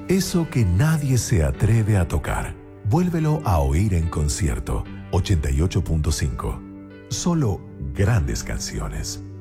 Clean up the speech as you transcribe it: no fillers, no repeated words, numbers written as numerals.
Eso que nadie se atreve a tocar. Vuélvelo a oír en concierto. 88.5. Solo grandes canciones.